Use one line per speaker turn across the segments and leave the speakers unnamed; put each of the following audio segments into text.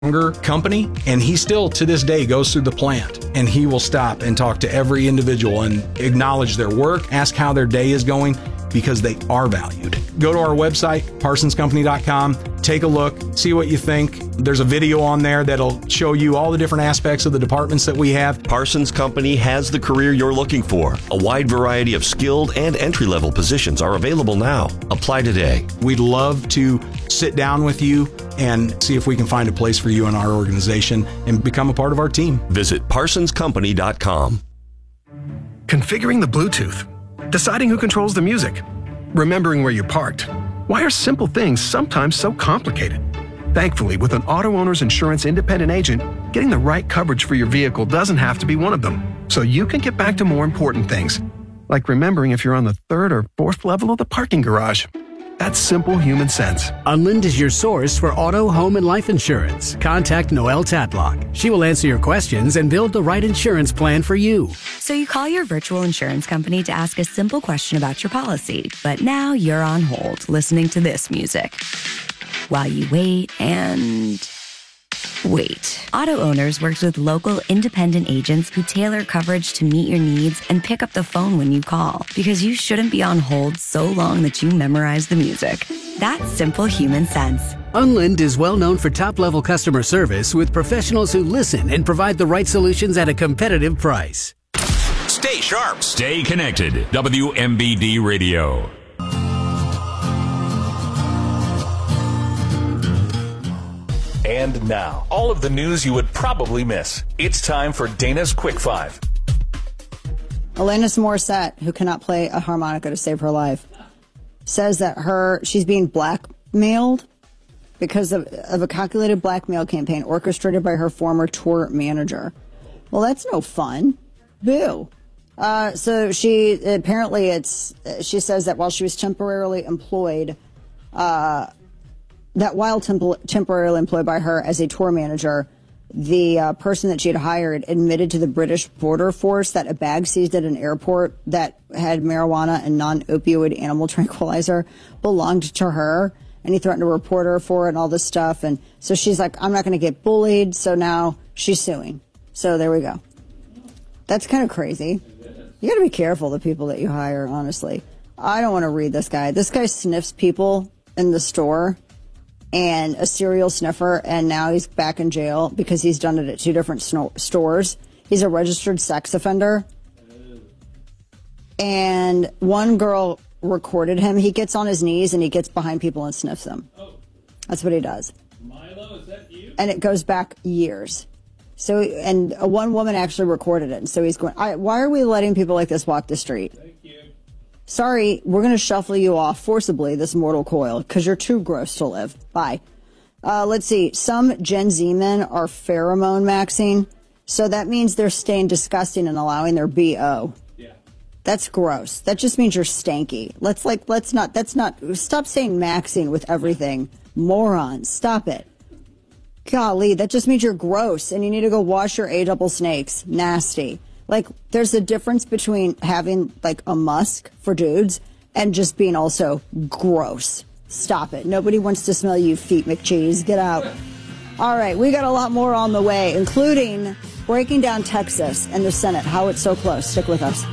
company, and he still to this day goes through the plant and he will stop and talk to every individual and acknowledge their work, ask how their day is going, because they are valued. Go to our website, parsonscompany.com, take a look, see what you think. There's a video on there that'll show you all the different aspects of the departments that we have.
Parsons Company has the career you're looking for. A wide variety of skilled and entry-level positions are available now. Apply today.
We'd love to sit down with you and see if we can find a place for you in our organization and become a part of our team.
Visit parsonscompany.com.
Configuring the Bluetooth, deciding who controls the music, remembering where you parked. Why are simple things sometimes so complicated? Thankfully, with an Auto Owners Insurance independent agent, getting the right coverage for your vehicle doesn't have to be one of them. So you can get back to more important things, like remembering if you're on the third or fourth level of the parking garage. That's simple human sense.
Unlind is your source for auto, home, and life insurance. Contact Noelle Tatlock. She will answer your questions and build the right insurance plan for you.
So you call your virtual insurance company to ask a simple question about your policy, but now you're on hold listening to this music. While you wait and wait. Auto Owners works with local independent agents who tailor coverage to meet your needs and pick up the phone when you call, because you shouldn't be on hold so long that you memorize the music. That's simple human sense.
Unlind is well known for top-level customer service with professionals who listen and provide the right solutions at a competitive price.
Stay sharp. Stay connected. WMBD Radio. And now, all of the news you would probably miss. It's time for Dana's Quick Five.
Alanis Morissette, who cannot play a harmonica to save her life, says that she's being blackmailed because of a calculated blackmail campaign orchestrated by her former tour manager. Well, that's no fun. Boo. So she says that while she was temporarily employed, temporarily employed by her as a tour manager, the person that she had hired admitted to the British Border Force that a bag seized at an airport that had marijuana and non-opioid animal tranquilizer belonged to her, and he threatened to report her for it and all this stuff. And so she's like, I'm not going to get bullied, so now she's suing. So there we go. That's kind of crazy. You got to be careful, the people that you hire, honestly. I don't want to read this guy. This guy sniffs people in the store and a serial sniffer, and now he's back in jail because he's done it at two different stores. He's a registered sex offender. And one girl recorded him. He gets on his knees and he gets behind people and sniffs them. That's what he does.
Milo, is that you?
And it goes back years. So, and one woman actually recorded it. And so he's going, why are we letting people like this walk the street?
Thank you.
Sorry, we're going to shuffle you off forcibly, this mortal coil, because you're too gross to live. Bye. Let's see. Some Gen Z men are pheromone maxing. So that means they're staying disgusting and allowing their BO.
Yeah.
That's gross. That just means you're stanky. Stop saying maxing with everything. Morons. Stop it. Golly, that just means you're gross and you need to go wash your A-double snakes. Nasty. Like, there's a difference between having, like, a musk for dudes and just being also gross. Stop it. Nobody wants to smell you, feet McCheese. Get out. All right, we got a lot more on the way, including breaking down Texas and the Senate, how it's so close. Stick with us.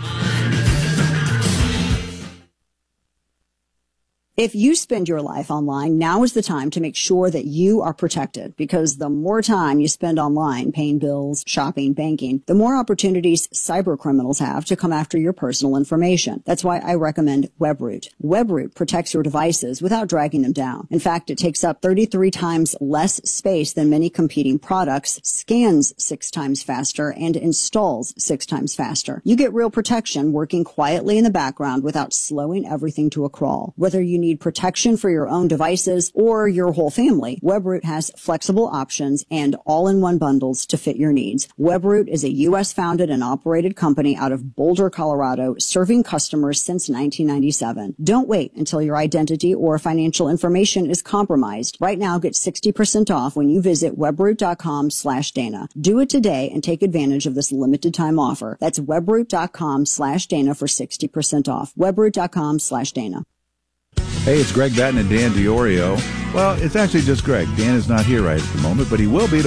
If you spend your life online, now is the time to make sure that you are protected, because the more time you spend online paying bills, shopping, banking, the more opportunities cyber criminals have to come after your personal information. That's why I recommend WebRoot. WebRoot protects your devices without dragging them down. In fact, it takes up 33 times less space than many competing products, scans 6 times faster, and installs 6 times faster. You get real protection working quietly in the background without slowing everything to a crawl. Whether you need protection for your own devices or your whole family, WebRoot has flexible options and all-in-one bundles to fit your needs. WebRoot is a U.S.-founded and operated company out of Boulder, Colorado, serving customers since 1997. Don't wait until your identity or financial information is compromised. Right now, get 60% off when you visit webroot.com/Dana. Do it today and take advantage of this limited time offer. That's webroot.com/Dana for 60% off. webroot.com/Dana.
Hey, it's Greg Batten and Dan DiOrio.
Well, it's actually just Greg. Dan is not here right at the moment, but he will be